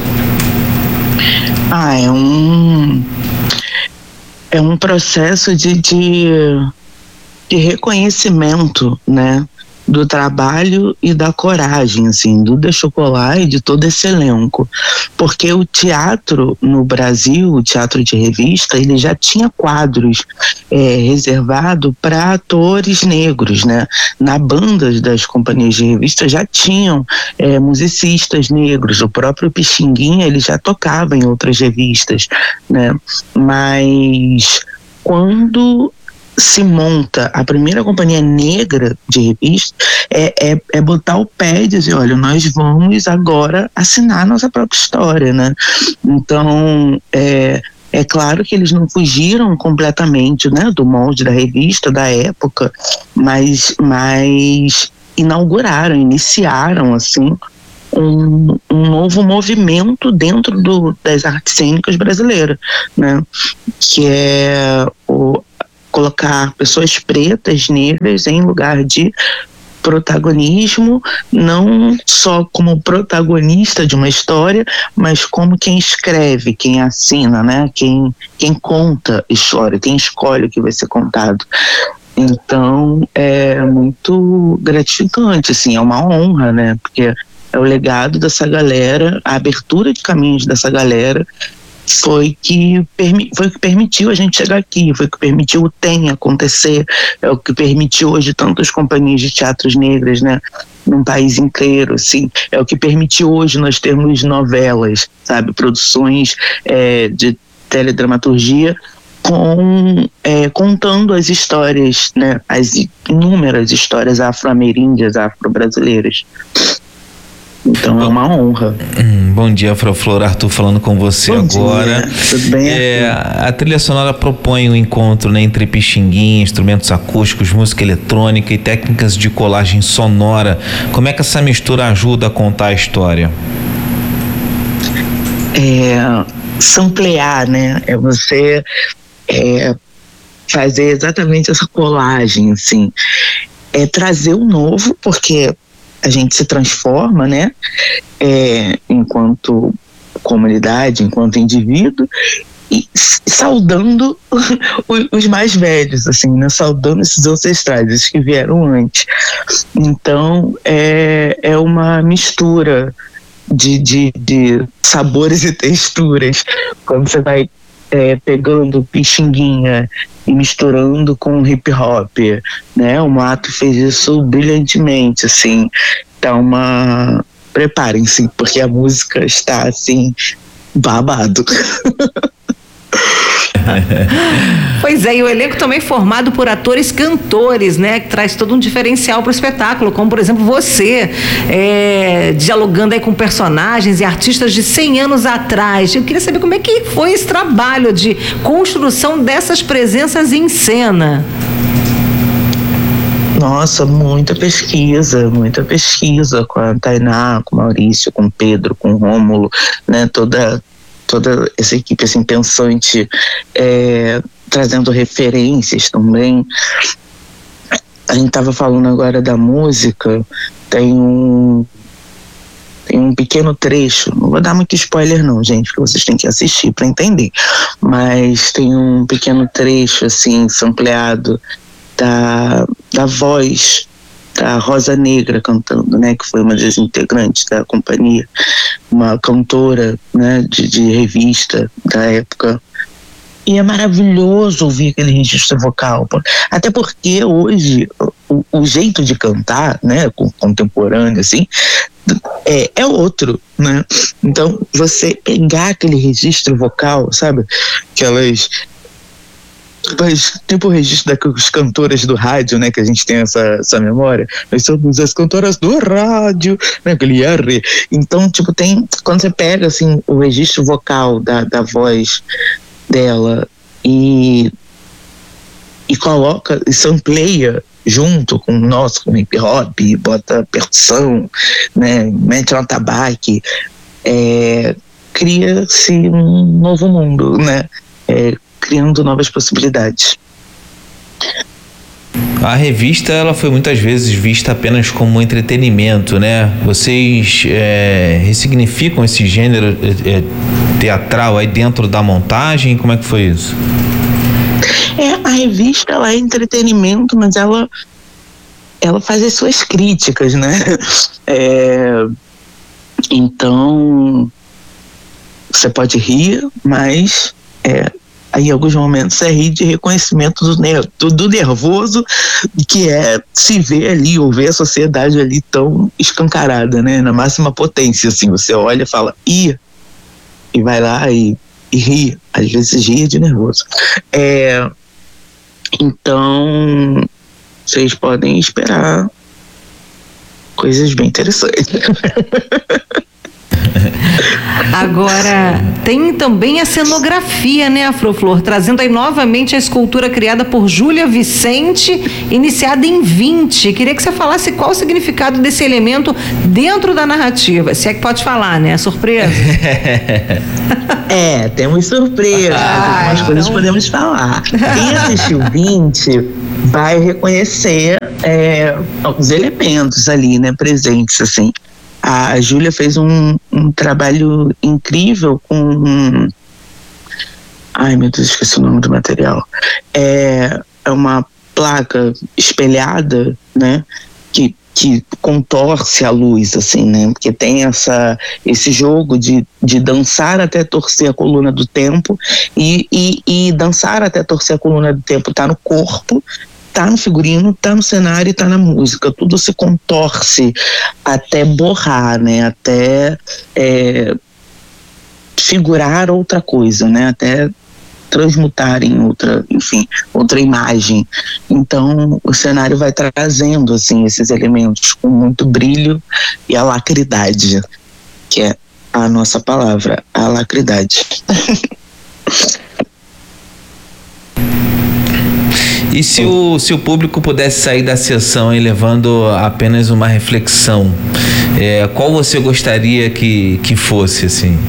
Ah, é um... É um processo de, de, de reconhecimento, né, do trabalho e da coragem, assim, do De Chocolat e de todo esse elenco. Porque o teatro no Brasil, o teatro de revista, ele já tinha quadros é, reservados para atores negros, né? Na banda das companhias de revista já tinham é, musicistas negros, o próprio Pixinguinha, ele já tocava em outras revistas, né? Mas quando se monta a primeira companhia negra de revista, é, é, é botar o pé e dizer, olha, nós vamos agora assinar nossa própria história, né? Então, é, é claro que eles não fugiram completamente, né, do molde da revista, da época, mas, mas inauguraram, iniciaram, assim, Um, um novo movimento dentro do, das artes cênicas brasileiras, né? Que é o colocar pessoas pretas, negras em lugar de protagonismo, não só como protagonista de uma história, mas como quem escreve, quem assina, né? Quem, quem conta história, quem escolhe o que vai ser contado. Então é muito gratificante, assim, é uma honra, né? Porque é o legado dessa galera, a abertura de caminhos dessa galera foi que foi o que permitiu a gente chegar aqui, foi o que permitiu o Tem acontecer, é o que permitiu hoje tantas companhias de teatros negras, né, num país inteiro, assim, é o que permitiu hoje nós termos novelas, sabe, produções é, de teledramaturgia com, é, contando as histórias, né, as inúmeras histórias afro-ameríndias, afro-brasileiras. Então é uma honra. Hum, bom dia, Afroflor, Arthur falando com você bom agora. Dia. Tudo bem? É, a trilha sonora propõe um encontro, né, entre pixinguinha, instrumentos acústicos, música eletrônica e técnicas de colagem sonora. Como é que essa mistura ajuda a contar a história? É, samplear, né? É você é, fazer exatamente essa colagem, assim. É trazer o novo, porque a gente se transforma, né, é, enquanto comunidade, enquanto indivíduo, e saudando os mais velhos, assim, né, saudando esses ancestrais, esses que vieram antes. Então, é, é uma mistura de, de, de sabores e texturas, quando você vai é, pegando pixinguinha e misturando com hip hop, né? O Mato fez isso brilhantemente, assim. Tá uma... Preparem-se, porque a música está, assim, babado. Pois é, e o elenco também formado por atores cantores, né, que traz todo um diferencial para o espetáculo, como por exemplo você, é, dialogando aí com personagens e artistas de cem anos atrás. Eu queria saber como é que foi esse trabalho de construção dessas presenças em cena. Nossa, muita pesquisa, muita pesquisa com a Tainá, com o Maurício, com o Pedro, com o Rômulo, né, toda toda essa equipe assim pensante, é, trazendo referências também. A gente estava falando agora da música, tem um tem um pequeno trecho, não vou dar muito spoiler não, gente, porque vocês têm que assistir para entender, mas tem um pequeno trecho assim sampleado da, da voz da Rosa Negra cantando, né, que foi uma das integrantes da companhia, uma cantora, né, de, de revista da época. E é maravilhoso ouvir aquele registro vocal, até porque hoje o, o jeito de cantar, né, contemporâneo assim, é, é outro, né? Então você pegar aquele registro vocal, sabe, aquelas Mas, tipo o registro das cantoras do rádio, né? Que a gente tem essa, essa memória. Nós somos as cantoras do rádio, né? Aquele R. Então, tipo, tem... Quando você pega, assim, o registro vocal da, da voz dela e... E coloca, e sampleia junto com o nosso, com o hip hop, bota percussão, né? Mete um atabaque. É, cria-se um novo mundo, né? É, criando novas possibilidades. A revista, ela foi muitas vezes vista apenas como entretenimento, né? Vocês é, ressignificam esse gênero é, teatral aí dentro da montagem? Como é que foi isso? É, a revista, ela é entretenimento, mas ela ela faz as suas críticas, né? É, então você pode rir, mas é, em alguns momentos você ri de reconhecimento do, ner- do, do nervoso, que é se ver ali, ou ver a sociedade ali tão escancarada, né? Na máxima potência, assim, você olha e fala, ih, e vai lá e, e ri, às vezes ri de nervoso. É, então, vocês podem esperar coisas bem interessantes. Agora, tem também a cenografia, né, Afroflor? Trazendo aí novamente a escultura criada por Júlia Vicente, iniciada em vinte. Queria que você falasse qual o significado desse elemento dentro da narrativa. Se é que pode falar, né? Surpresa? É, temos surpresa. Ah, algumas então... coisas podemos falar. Quem assistiu vinte vai reconhecer é, os elementos ali, né, presentes, assim. A Júlia fez um, um trabalho incrível com... Ai, meu Deus, esqueci o nome do material. É, é uma placa espelhada, né? Que, que contorce a luz, assim, né? Porque tem essa, esse jogo de, de dançar até torcer a coluna do tempo e, e, e dançar até torcer a coluna do tempo tá no corpo, tá no figurino, tá no cenário e tá na música. Tudo se contorce até borrar, né? Até é, figurar outra coisa, né? Até transmutar em outra, enfim, outra imagem. Então, o cenário vai trazendo, assim, esses elementos com muito brilho e alacridade, que é a nossa palavra, alacridade. E se o, se o público pudesse sair da sessão aí levando apenas uma reflexão, é, qual você gostaria que, que fosse, assim?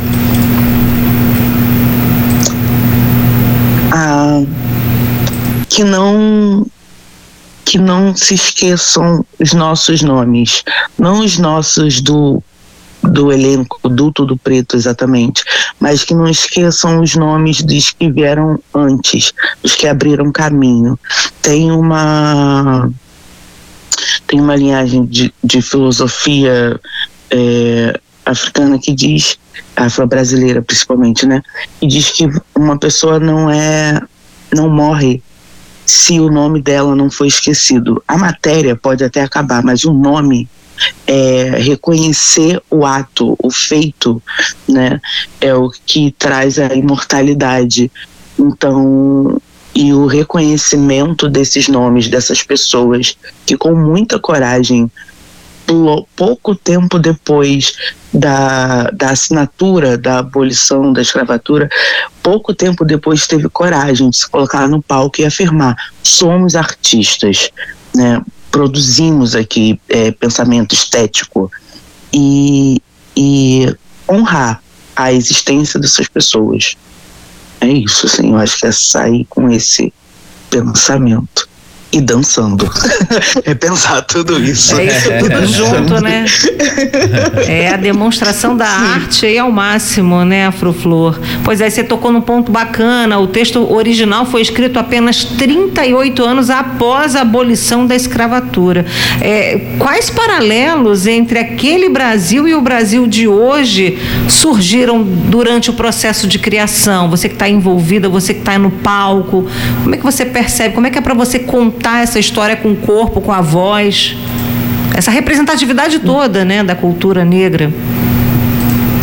Ah, que não que não se esqueçam os nossos nomes, não os nossos do do elenco do Tudo Preto exatamente, mas que não esqueçam os nomes dos que vieram antes, dos que abriram caminho. Tem uma tem uma linhagem de, de filosofia é, africana que diz, afro-brasileira principalmente, né, que diz que uma pessoa não é não morre se o nome dela não foi esquecido. A matéria pode até acabar, mas o nome, é, reconhecer o ato, o feito, né, é o que traz a imortalidade. Então, e o reconhecimento desses nomes, dessas pessoas que com muita coragem, pouco tempo depois da, da assinatura da abolição da escravatura, pouco tempo depois teve coragem de se colocar no palco e afirmar: somos artistas, né? Produzimos aqui é, pensamento estético, e, e honrar a existência dessas pessoas. É isso, assim, eu acho que é sair com esse pensamento e dançando. É pensar tudo isso. É isso tudo junto, né? É a demonstração da arte aí ao máximo, né, Afroflor? Pois é, você tocou num ponto bacana. O texto original foi escrito apenas trinta e oito anos após a abolição da escravatura. É, quais paralelos entre aquele Brasil e o Brasil de hoje surgiram durante o processo de criação? Você que está envolvida, você que está no palco, como é que você percebe? Como é que é para você contar essa história com o corpo, com a voz, essa representatividade toda, né, da cultura negra?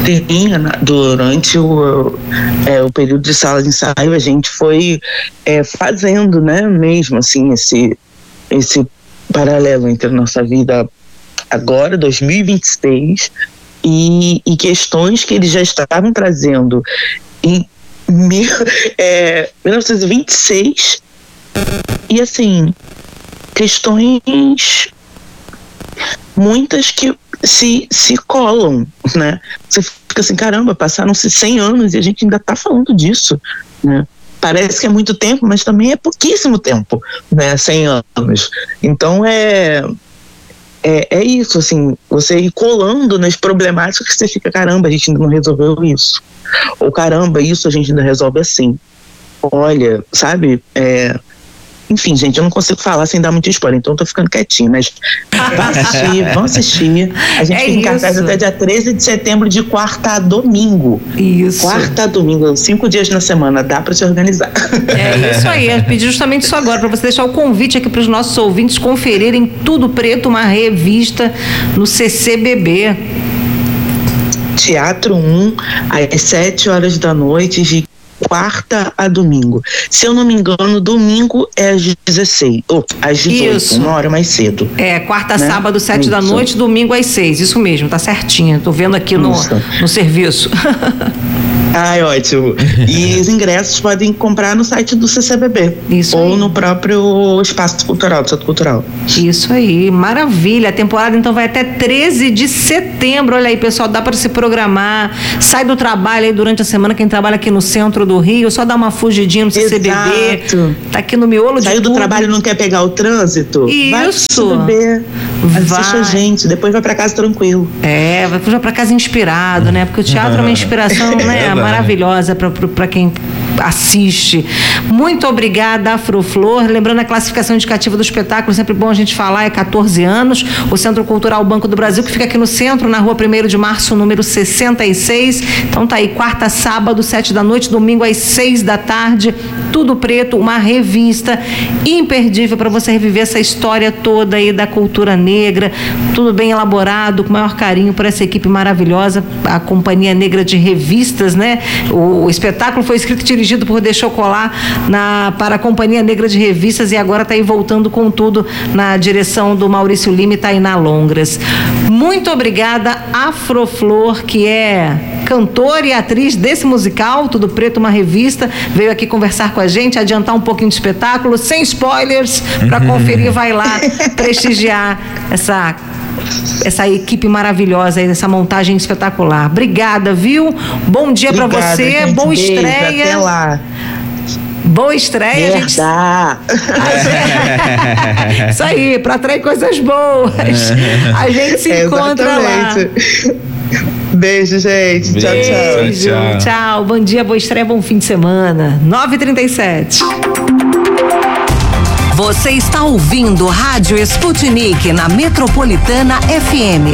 Sim, durante o, é, o período de sala de ensaio a gente foi é, fazendo, né, mesmo assim, esse, esse paralelo entre a nossa vida agora, dois mil e vinte e seis, e, e questões que eles já estavam trazendo em mil, é, mil novecentos e vinte e seis, e assim, questões muitas que se, se colam, né? Você fica assim, caramba, passaram-se cem anos e a gente ainda tá falando disso, né? Parece que é muito tempo, mas também é pouquíssimo tempo, né? cem anos. Então é, é, é isso, assim, você ir colando nas problemáticas que você fica, caramba, a gente ainda não resolveu isso. Ou caramba, isso a gente ainda resolve assim. Olha, sabe, é... Enfim, gente, eu não consigo falar sem dar muito spoiler, então eu tô ficando quietinho, mas vão assistir, vão assistir. A gente é fica em cartaz até dia treze de setembro, de quarta a domingo. Isso. Quarta a domingo, cinco dias na semana, dá pra se organizar. É isso aí, eu pedi justamente isso agora, pra você deixar o convite aqui pros nossos ouvintes conferirem Tudo Preto, uma revista no C C B B. Teatro um, às sete horas da noite, de quarta a domingo. Se eu não me engano, domingo é às dezesseis, ou às dezoito, isso. Uma hora mais cedo. É, quarta, né? Sábado, sete isso. da noite, domingo às seis, isso mesmo, tá certinho, tô vendo aqui no, no serviço. Ai, ótimo. E os ingressos podem comprar no site do C C B B. Isso ou aí. no próprio Espaço Cultural, do Centro Cultural. Isso aí, maravilha. A temporada então vai até treze de setembro. Olha aí, pessoal, dá para se programar. Sai do trabalho aí durante a semana, quem trabalha aqui no centro do Rio, só dá uma fugidinha no C C B B. Exato. Tá aqui no miolo de Saiu do tudo. trabalho e não quer pegar o trânsito? Isso. Vai pro C C B B. Assiste a gente, depois vai pra casa tranquilo. É, vai já pra casa inspirado, né? Porque o teatro é uma inspiração, né? Maravilhosa para quem assiste. Muito obrigada, Afroflor. Lembrando a classificação indicativa do espetáculo, sempre bom a gente falar, é quatorze anos. O Centro Cultural Banco do Brasil, que fica aqui no centro, na rua primeiro de março, número sessenta e seis. Então tá aí, quarta, sábado, sete da noite, domingo às seis da tarde. Tudo Preto, uma revista imperdível para você reviver essa história toda aí da cultura negra. Tudo bem elaborado, com o maior carinho por essa equipe maravilhosa, a Companhia Negra de Revistas, né? O, o espetáculo foi escrito e dirigido por De Chocolat na, para a Companhia Negra de Revistas e agora está aí voltando com tudo na direção do Maurício Lima e Tainá Longras. Muito obrigada, Afroflor, que é cantora e atriz desse musical, Tudo Preto, uma revista, veio aqui conversar com a gente, adiantar um pouquinho do espetáculo, sem spoilers, para conferir, vai lá prestigiar essa essa equipe maravilhosa aí, essa montagem espetacular. Obrigada, viu? Bom dia para você, gente, boa beijo, estreia. Até lá. Boa estreia, Verdade. gente. Isso aí, para atrair coisas boas. A gente se encontra lá. Beijo, gente. Beijo. Tchau, tchau. Tchau, tchau. Bom dia, boa estreia, bom fim de semana. nove e trinta e sete. Você está ouvindo Rádio Sputnik na Metropolitana F M.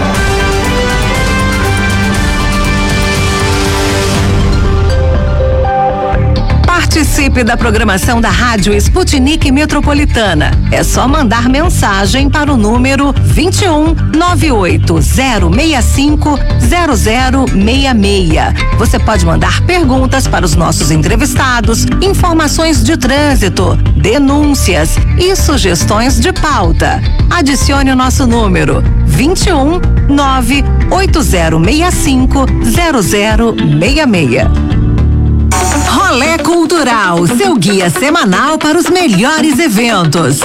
Participe da programação da Rádio Sputnik Metropolitana. É só mandar mensagem para o número vinte e um, nove oito zero seis cinco, zero zero seis seis. Você pode mandar perguntas para os nossos entrevistados, informações de trânsito, denúncias e sugestões de pauta. Adicione o nosso número vinte e um, nove oito zero seis cinco, zero zero seis seis. Rolê Cultural, seu guia semanal para os melhores eventos.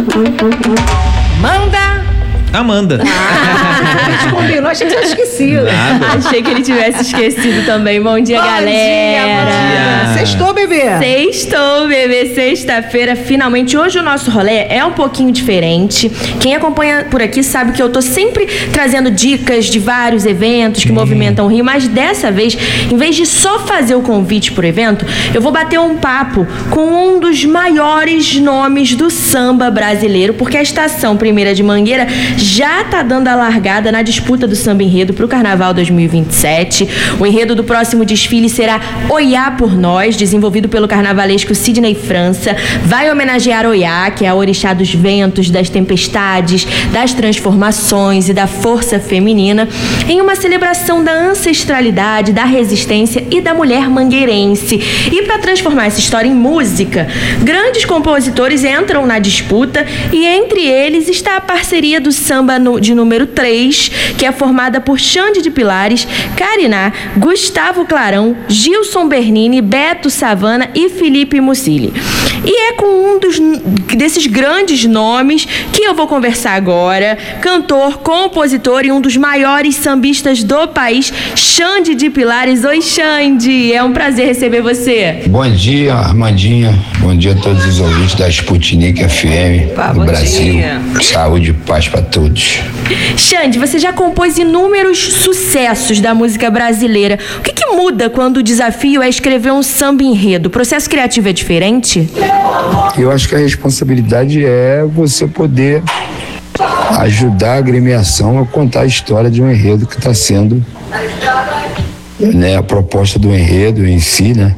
Manda! Amanda. Ah, a gente combinou, achei que tinha esquecido. Nada. Achei que ele tivesse esquecido também. Bom dia, bom galera. Dia, bom dia. Sextou, bebê. Sextou, bebê. Sexta-feira, finalmente. Hoje o nosso rolê é um pouquinho diferente. Quem acompanha por aqui sabe que eu tô sempre trazendo dicas de vários eventos que hum. movimentam o Rio, mas dessa vez, em vez de só fazer o convite pro evento, eu vou bater um papo com um dos maiores nomes do samba brasileiro, porque a Estação Primeira de Mangueira já está dando a largada na disputa do samba enredo para o Carnaval dois mil e vinte e sete. O enredo do próximo desfile será Oiá por Nós, desenvolvido pelo carnavalesco Sidney França. Vai homenagear Oiá, que é a orixá dos ventos, das tempestades, das transformações e da força feminina, em uma celebração da ancestralidade, da resistência e da mulher mangueirense. E para transformar essa história em música, grandes compositores entram na disputa e entre eles está a parceria do samba de número três, que é formada por Xande de Pilares, Cariná, Gustavo Clarão, Gilson Bernini, Beto Savana e Felipe Mucili. E é com um dos, desses grandes nomes que eu vou conversar agora, cantor, compositor e um dos maiores sambistas do país, Xande de Pilares. Oi, Xande, é um prazer receber você. Bom dia, Armandinha. Bom dia a todos os ouvintes da Sputnik F M Pá, do Brasil. dia. Saúde e paz para todos. Xande, você já compôs inúmeros sucessos da música brasileira. O que, que muda quando o desafio é escrever um samba enredo? O processo criativo é diferente? Eu acho que a responsabilidade é você poder ajudar a agremiação a contar a história de um enredo que está sendo, né, a proposta do enredo em si, né?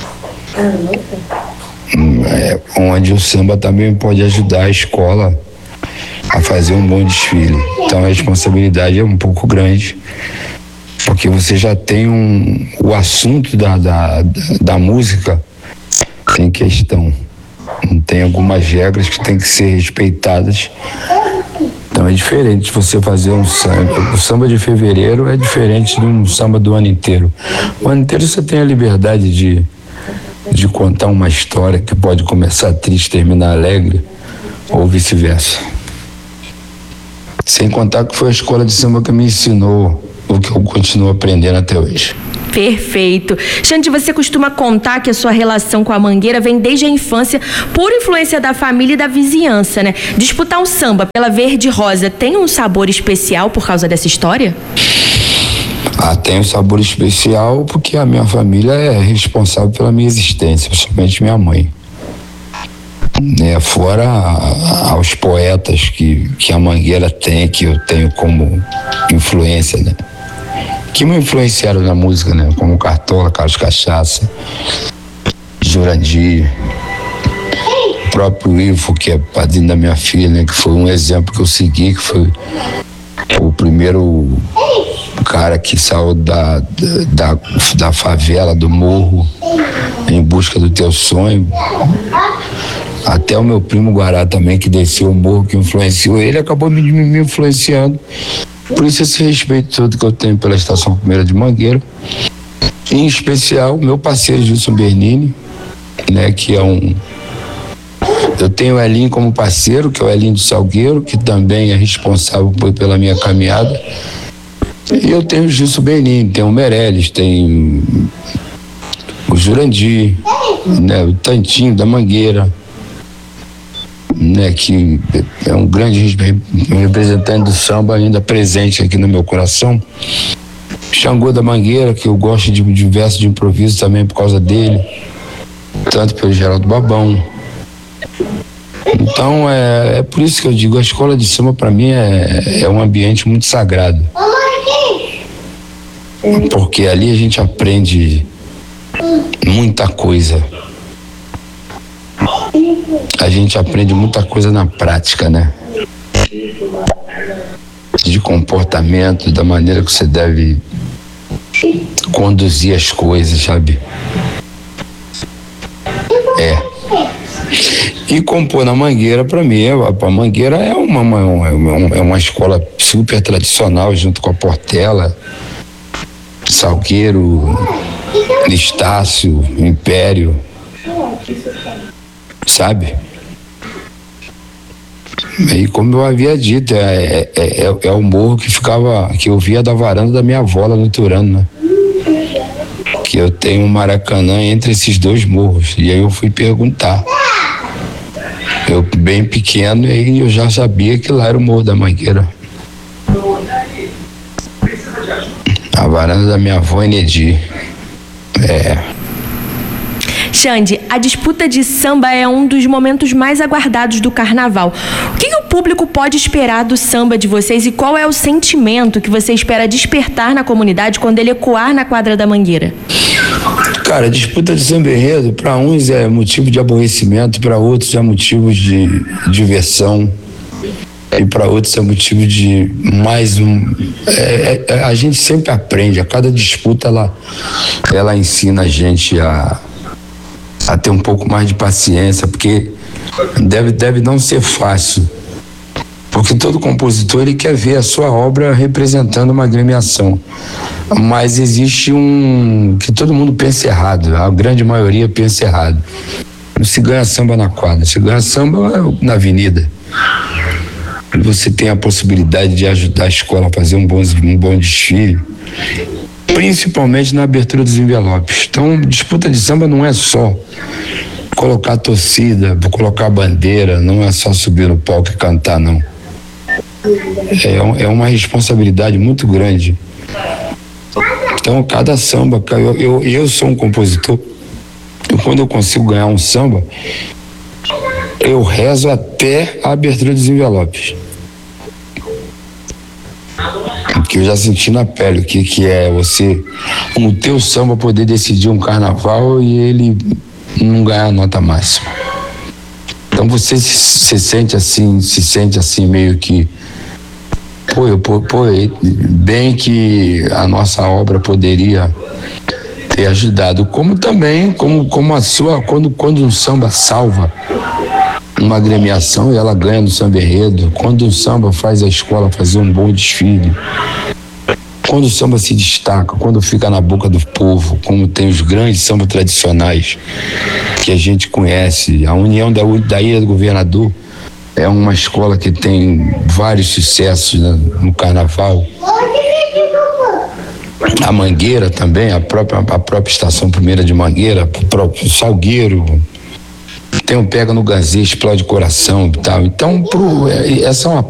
É, onde o samba também pode ajudar a escola a fazer um bom desfile. Então a responsabilidade é um pouco grande, porque você já tem um, o assunto da, da, da música tem questão, tem algumas regras que tem que ser respeitadas. Então é diferente você fazer um samba. O samba de fevereiro é diferente de um samba do ano inteiro. O ano inteiro você tem a liberdade de, de contar uma história que pode começar triste e terminar alegre, ou vice-versa. Sem contar que foi a escola de samba que me ensinou o que eu continuo aprendendo até hoje. Perfeito. Xande, você costuma contar que a sua relação com a Mangueira vem desde a infância por influência da família e da vizinhança, né? Disputar um samba pela Verde Rosa tem um sabor especial por causa dessa história? Ah, tem um sabor especial porque a minha família é responsável pela minha existência, principalmente minha mãe. É, fora a, aos poetas que, que a Mangueira tem, que eu tenho como influência, né? Que me influenciaram na música, né? Como Cartola, Carlos Cachaça, Jurandir, o próprio Ivo, que é padrinho da minha filha, né? Que foi um exemplo que eu segui, que foi o primeiro cara que saiu da, da, da favela, do morro, em busca do teu sonho. Até o meu primo Guará também, que desceu o morro, que influenciou ele, acabou me, me influenciando. Por isso esse respeito todo que eu tenho pela Estação Primeira de Mangueira. Em especial, meu parceiro Gilson Bernini, né, que é um... Eu tenho o Elinho como parceiro, que é o Elinho do Salgueiro, que também é responsável por, pela minha caminhada. E eu tenho o Gilson Bernini, tem o Meirelles, tem o Jurandir, né, o Tantinho da Mangueira, né, que é um grande representante do samba ainda presente aqui no meu coração. Xangô da Mangueira, que eu gosto de, de verso de improviso também por causa dele, tanto pelo Geraldo Babão. Então é, é por isso que eu digo, a escola de samba para mim é, é um ambiente muito sagrado, porque ali a gente aprende muita coisa. A gente aprende muita coisa na prática, né? De comportamento, da maneira que você deve conduzir as coisas, sabe? É. E compor na Mangueira, para mim, a Mangueira é uma, uma, é uma escola super tradicional, junto com a Portela, Salgueiro, Estácio, Império, sabe? E como eu havia dito, é, é, é, é o morro que ficava, que eu via da varanda da minha avó lá no Turano, né? Que eu tenho um Maracanã entre esses dois morros. E aí eu fui perguntar. Eu bem pequeno, e aí eu já sabia que lá era o Morro da Mangueira. A varanda da minha avó Enedi. É. Xande, a disputa de samba é um dos momentos mais aguardados do carnaval. O que, que o público pode esperar do samba de vocês e qual é o sentimento que você espera despertar na comunidade quando ele ecoar na quadra da Mangueira? Cara, a disputa de samba enredo, para uns é motivo de aborrecimento, para outros é motivo de diversão e para outros é motivo de mais um... É, é, a gente sempre aprende, a cada disputa ela, ela ensina a gente a, a ter um pouco mais de paciência, porque deve, deve não ser fácil, porque todo compositor ele quer ver a sua obra representando uma agremiação, mas existe um que todo mundo pensa errado, a grande maioria pensa errado. Não se ganha samba na quadra, se ganha samba na avenida. Você tem a possibilidade de ajudar a escola a fazer um bom, um bom desfile, principalmente na abertura dos envelopes. Então, disputa de samba não é só colocar torcida, colocar bandeira, não é só subir no palco e cantar, não. É, é uma responsabilidade muito grande. Então, cada samba, eu, eu, eu sou um compositor, e quando eu consigo ganhar um samba, eu rezo até a abertura dos envelopes. Porque eu já senti na pele o que, que é você, o teu samba poder decidir um carnaval e ele não ganhar a nota máxima. Então você se, se sente assim, se sente assim meio que, pô, eu, pô, pô, bem que a nossa obra poderia ter ajudado, como também, como, como a sua, quando, quando um samba salva uma agremiação e ela ganha no samba enredo, quando o samba faz a escola fazer um bom desfile, quando o samba se destaca, quando fica na boca do povo, como tem os grandes sambas tradicionais que a gente conhece, a União da, da Ilha do Governador é uma escola que tem vários sucessos, né, no carnaval. A Mangueira também, a própria, a própria Estação Primeira de Mangueira, o próprio Salgueiro, tem um Pega no Gazê, Explode Coração e tal. Então, pro, essa é uma